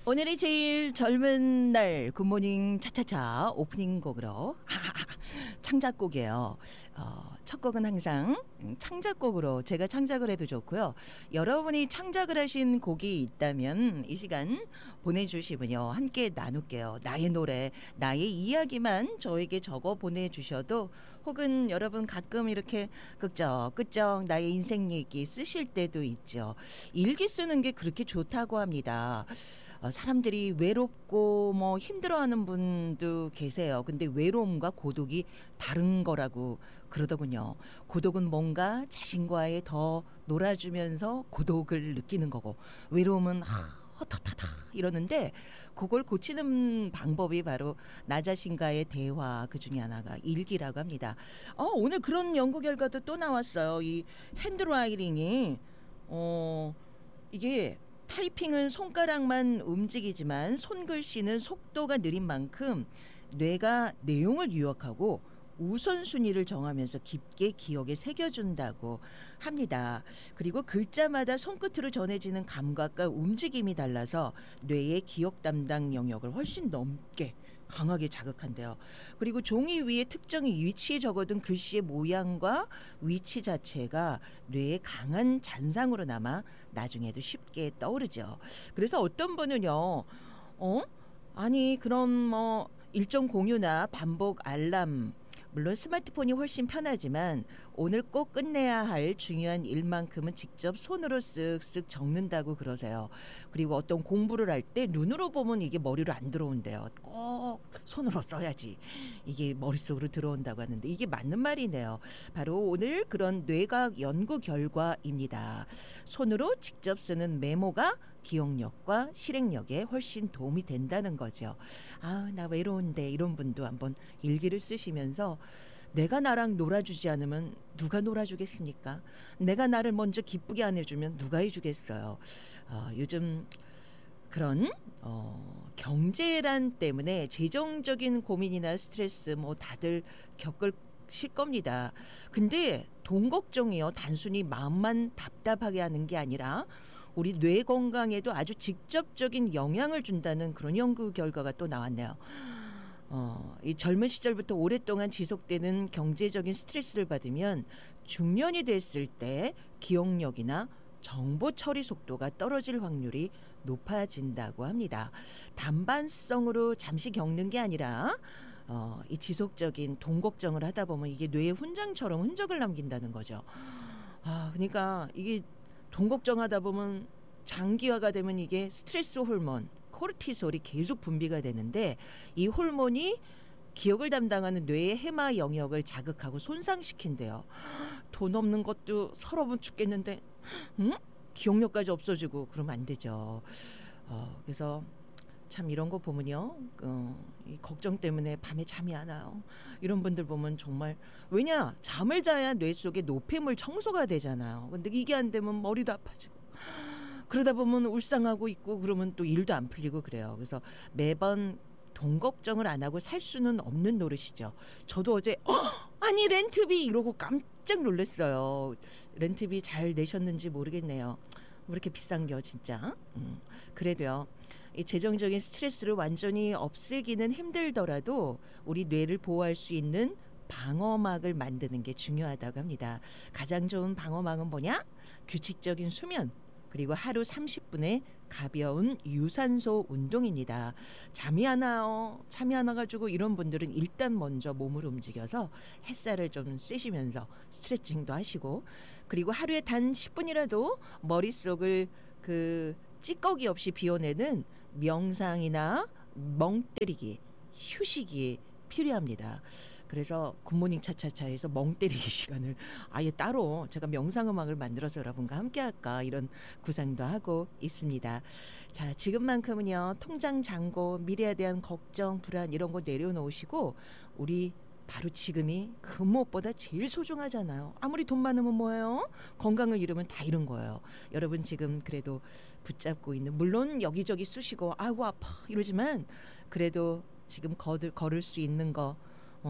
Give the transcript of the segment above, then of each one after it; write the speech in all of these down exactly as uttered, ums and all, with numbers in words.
오늘이 제일 젊은 날 굿모닝 차차차 오프닝 곡으로 창작곡이에요. 어, 첫 곡은 항상 창작곡으로 제가 창작을 해도 좋고요. 여러분이 창작을 하신 곡이 있다면 이 시간 보내주시면요 함께 나눌게요. 나의 노래, 나의 이야기만 저에게 적어 보내주셔도, 혹은 여러분 가끔 이렇게 끄적끄적 나의 인생 얘기 쓰실 때도 있죠. 일기 쓰는 게 그렇게 좋다고 합니다. 어, 사람들이 외롭고 뭐 힘들어하는 분도 계세요. 근데 외로움과 고독이 다른 거라고 그러더군요. 고독은 뭔가 자신과의 더 놀아주면서 고독을 느끼는 거고, 외로움은 하, 헛헛하다 이러는데, 그걸 고치는 방법이 바로 나 자신과의 대화, 그 중에 하나가 일기라고 합니다. 어, 오늘 그런 연구 결과도 또 나왔어요. 이 핸드라이팅이 어 이게 타이핑은 손가락만 움직이지만 손글씨는 속도가 느린 만큼 뇌가 내용을 유역하고 우선순위를 정하면서 깊게 기억에 새겨준다고 합니다. 그리고 글자마다 손끝으로 전해지는 감각과 움직임이 달라서 뇌의 기억 담당 영역을 훨씬 넘게 강하게 자극한대요. 그리고 종이 위에 특정 위치에 적어둔 글씨의 모양과 위치 자체가 뇌의 강한 잔상으로 남아 나중에도 쉽게 떠오르죠. 그래서 어떤 분은요, 어? 아니, 그럼 뭐 일정 공유나 반복 알람, 물론 스마트폰이 훨씬 편하지만 오늘 꼭 끝내야 할 중요한 일만큼은 직접 손으로 쓱쓱 적는다고 그러세요. 그리고 어떤 공부를 할 때 눈으로 보면 이게 머리로 안 들어온대요. 꼭 손으로 써야지 이게 머릿속으로 들어온다고 하는데, 이게 맞는 말이네요. 바로 오늘 그런 뇌과학 연구 결과입니다. 손으로 직접 쓰는 메모가 기억력과 실행력에 훨씬 도움이 된다는 거죠. 아, 나 외로운데 이런 분도 한번 일기를 쓰시면서, 내가 나랑 놀아주지 않으면 누가 놀아주겠습니까? 내가 나를 먼저 기쁘게 안 해주면 누가 해주겠어요? 어, 요즘 그런 어, 경제란 때문에 재정적인 고민이나 스트레스 뭐 다들 겪을 실 겁니다. 근데 돈 걱정이요, 단순히 마음만 답답하게 하는 게 아니라 우리 뇌 건강에도 아주 직접적인 영향을 준다는 그런 연구 결과가 또 나왔네요. 어, 이 젊은 시절부터 오랫동안 지속되는 경제적인 스트레스를 받으면 중년이 됐을 때 기억력이나 정보 처리 속도가 떨어질 확률이 높아진다고 합니다. 단반성으로 잠시 겪는 게 아니라 어, 이 지속적인 돈 걱정을 하다 보면 이게 뇌의 훈장처럼 흔적을 남긴다는 거죠. 아, 그러니까 이게 돈 걱정하다 보면 장기화가 되면 이게 스트레스 호르몬 코르티솔이 계속 분비가 되는데, 이 호르몬이 기억을 담당하는 뇌의 해마 영역을 자극하고 손상시킨대요. 돈 없는 것도 서러워 죽겠는데, 응? 기억력까지 없어지고 그러면 안 되죠. 어, 그래서 참 이런 거 보면요, 어, 이 걱정 때문에 밤에 잠이 안 와요. 이런 분들 보면 정말, 왜냐, 잠을 자야 뇌 속에 노폐물 청소가 되잖아요. 근데 이게 안 되면 머리도 아파지고, 그러다 보면 울상하고 있고, 그러면 또 일도 안 풀리고 그래요. 그래서 매번 돈 걱정을 안 하고 살 수는 없는 노릇이죠. 저도 어제 어? 아니 렌트비 이러고 깜짝 놀랐어요. 렌트비 잘 내셨는지 모르겠네요. 왜 이렇게 비싼겨 진짜. 음, 그래도요, 이 재정적인 스트레스를 완전히 없애기는 힘들더라도 우리 뇌를 보호할 수 있는 방어막을 만드는 게 중요하다고 합니다. 가장 좋은 방어막은 뭐냐? 규칙적인 수면, 그리고 하루 삼십 분의 가벼운 유산소 운동입니다. 잠이 안 와요. 잠이 안 와가지고 이런 분들은 일단 먼저 몸을 움직여서 햇살을 좀 쐬시면서 스트레칭도 하시고, 그리고 하루에 단 십 분이라도 머릿속을 그 찌꺼기 없이 비워내는 명상이나 멍 때리기, 휴식이 필요합니다. 그래서 굿모닝 차차차에서 멍 때리기 시간을 아예 따로 제가 명상음악을 만들어서 여러분과 함께 할까, 이런 구상도 하고 있습니다. 자, 지금만큼은요, 통장 잔고, 미래에 대한 걱정, 불안 이런 거 내려놓으시고, 우리 바로 지금이 그 무엇보다 제일 소중하잖아요. 아무리 돈 많으면 뭐예요? 건강을 잃으면 다 잃은 거예요. 여러분 지금 그래도 붙잡고 있는, 물론 여기저기 쑤시고 아이고 아파 이러지만, 그래도 지금 걸을, 걸을 수 있는 거, 어?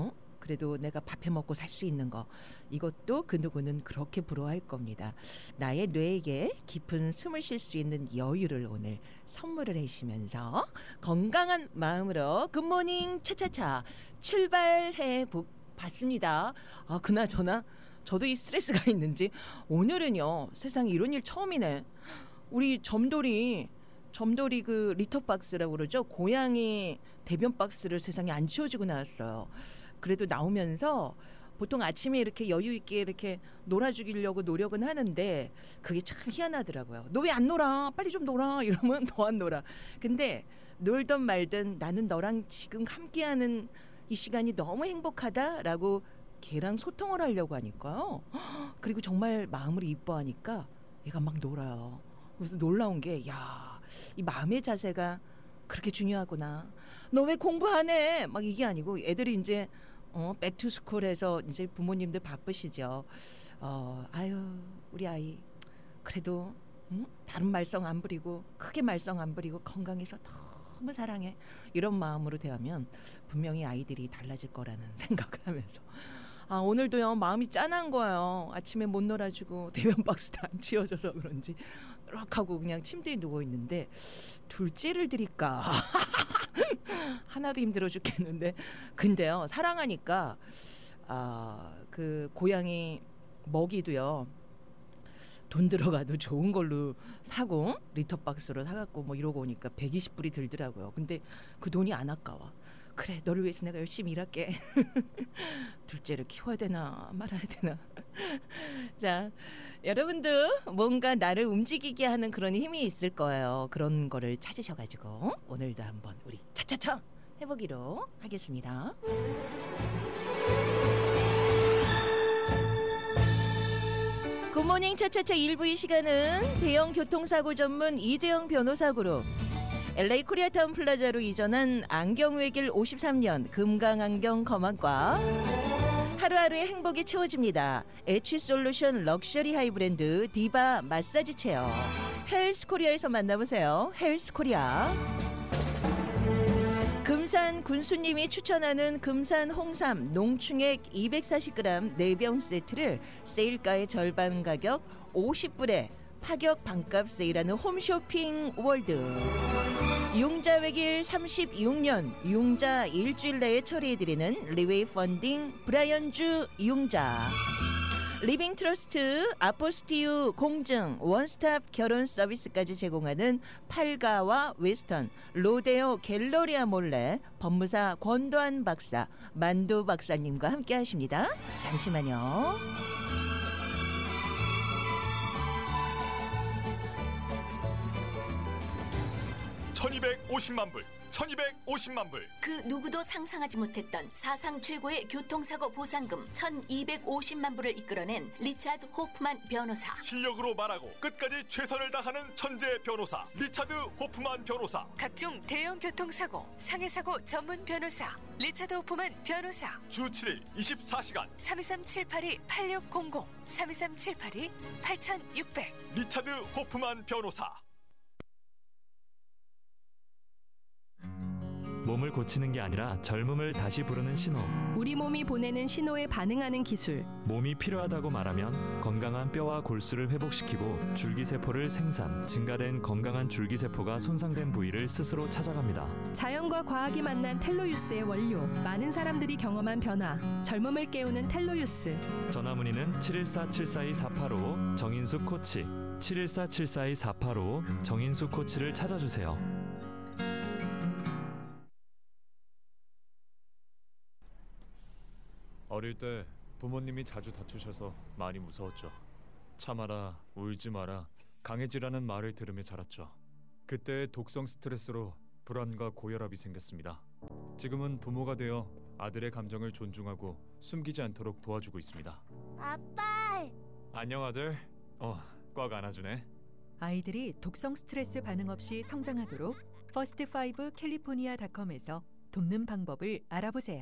그래도 내가 밥해 먹고 살 수 있는 거, 이것도 그 누구는 그렇게 부러워할 겁니다. 나의 뇌에게 깊은 숨을 쉴 수 있는 여유를 오늘 선물을 해주시면서 건강한 마음으로 굿모닝 차차차 출발해 봤습니다. 아, 그나저나 저도 이 스트레스가 있는지 오늘은요, 세상에 이런 일 처음이네. 우리 점돌이 점돌이 그 리터박스라고 그러죠. 고양이 대변 박스를 세상에 안 치워주고 나왔어요. 그래도 나오면서 보통 아침에 이렇게 여유 있게 이렇게 놀아주기려고 노력은 하는데 그게 참 희한하더라고요. 너 왜 안 놀아? 빨리 좀 놀아. 이러면 더 안 놀아. 근데 놀던 말든 나는 너랑 지금 함께하는 이 시간이 너무 행복하다라고 걔랑 소통을 하려고 하니까요. 그리고 정말 마음을 이뻐하니까 얘가 막 놀아요. 그래서 놀라운 게, 야, 이 마음의 자세가 그렇게 중요하구나. 너 왜 공부 안 해? 막 이게 아니고 애들이 이제 어, 백투스쿨해서 이제 부모님들 바쁘시죠. 어, 아유, 우리 아이 그래도 응? 다른 말썽 안 부리고 크게 말썽 안 부리고 건강해서 너무 사랑해. 이런 마음으로 대하면 분명히 아이들이 달라질 거라는 생각을 하면서 아, 오늘도요 마음이 짠한 거예요. 아침에 못 놀아주고 대변 박스도 안 치워줘서 그런지 이렇게 하고 그냥 침대에 누워 있는데 둘째를 드릴까 하나도 힘들어 죽겠는데, 근데요 사랑하니까 아, 그 고양이 먹이도요 돈 들어가도 좋은 걸로 사고 리터박스로 사갖고 뭐 이러고 오니까 백이십 불이 들더라고요. 근데 그 돈이 안 아까워. 그래, 너를 위해서 내가 열심히 일할게. 둘째를 키워야 되나 말아야 되나. 자, 여러분도 뭔가 나를 움직이게 하는 그런 힘이 있을 거예요. 그런 거를 찾으셔가지고 오늘도 한번 우리 차차차 해보기로 하겠습니다. 굿모닝 차차차 일 부 이 시간은 대형 교통사고 전문 이재영 변호사 그룹, 엘에이 코리아타운 플라자로 이전한 안경외길 오십삼 년 금강안경 검안과, 하루하루의 행복이 채워집니다. 에취솔루션 럭셔리 하이브랜드 디바 마사지 체어, 헬스코리아에서 만나보세요. 헬스코리아. 금산 군수님이 추천하는 금산 홍삼 농축액 이백사십 그램 네 병 세트를 세일가의 절반 가격 오십 불에 파격 반값 세일하는 홈쇼핑 월드. 융자 외길 삼십육 년 융자 일주일 내에 처리해드리는 리웨이 펀딩 브라이언주 융자. 리빙 트러스트 아포스티유 공증 원스톱 결혼 서비스까지 제공하는 팔가와 웨스턴 로데오 갤러리아 몰래 법무사 권도한 박사 만두 박사님과 함께 하십니다. 잠시만요. 천이백오십만 불, 천이백오십만 불. 그 누구도 상상하지 못했던 사상 최고의 교통사고 보상금 천이백오십만 불을 이끌어낸 리차드 호프만 변호사. 실력으로 말하고 끝까지 최선을 다하는 천재 변호사 리차드 호프만 변호사. 각종 대형 교통사고, 상해사고 전문 변호사 리차드 호프만 변호사. 주 칠 일 이십사 시간 삼이삼 칠팔이 팔육공공 삼이삼 칠팔이 팔육백. 리차드 호프만 변호사. 몸을 고치는 게 아니라 젊음을 다시 부르는 신호. 우리 몸이 보내는 신호에 반응하는 기술. 몸이 필요하다고 말하면 건강한 뼈와 골수를 회복시키고 줄기세포를 생산, 증가된 건강한 줄기세포가 손상된 부위를 스스로 찾아갑니다. 자연과 과학이 만난 텔로유스의 원료. 많은 사람들이 경험한 변화. 젊음을 깨우는 텔로유스. 전화문의는 칠일사 칠사이 사팔오 정인수 코치, 칠일사 칠사이 사팔오 정인수 코치를 찾아주세요. 어릴 때 부모님이 자주 다투셔서 많이 무서웠죠. 참아라, 울지 마라, 강해지라는 말을 들으며 자랐죠. 그때 독성 스트레스로 불안과 고혈압이 생겼습니다. 지금은 부모가 되어 아들의 감정을 존중하고 숨기지 않도록 도와주고 있습니다. 아빠! 안녕 아들. 어, 꽉 안아주네. 아이들이 독성 스트레스 반응 없이 성장하도록 퍼스트 파이브 캘리포니아닷컴에서 돕는 방법을 알아보세요.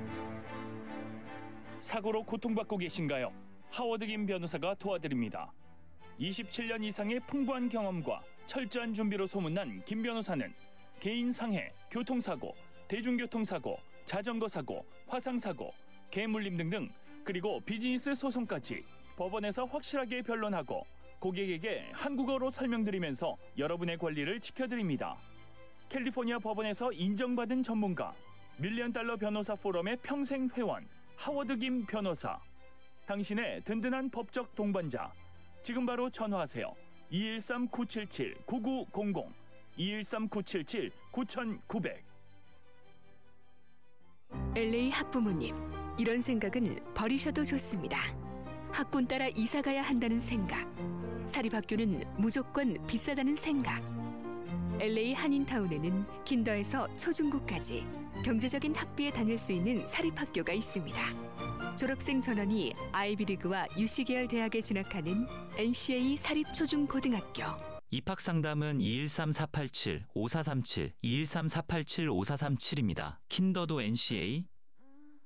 사고로 고통받고 계신가요? 하워드 김 변호사가 도와드립니다. 이십칠 년 이상의 풍부한 경험과 철저한 준비로 소문난 김 변호사는 개인 상해, 교통사고, 대중교통사고, 자전거 사고, 화상사고, 개물림 등등, 그리고 비즈니스 소송까지 법원에서 확실하게 변론하고 고객에게 한국어로 설명드리면서 여러분의 권리를 지켜드립니다. 캘리포니아 법원에서 인정받은 전문가, 밀리언 달러 변호사 포럼의 평생 회원 하워드 김 변호사, 당신의 든든한 법적 동반자. 지금 바로 전화하세요. 이일삼 구칠칠 구구공공, 이일삼 구칠칠 구구공공. 엘에이 학부모님, 이런 생각은 버리셔도 좋습니다. 학군 따라 이사 가야 한다는 생각, 사립학교는 무조건 비싸다는 생각. 엘에이 한인타운에는 킨더에서 초중고까지 경제적인 학비에 다닐 수 있는 사립학교가 있습니다. 졸업생 전원이 아이비리그와 유씨 계열 대학에 진학하는 엔씨에이 사립초중고등학교. 입학 상담은 이일삼 사팔칠 오사삼칠, 이일삼 사팔칠 오사삼칠입니다. 킨더도 엔씨에이,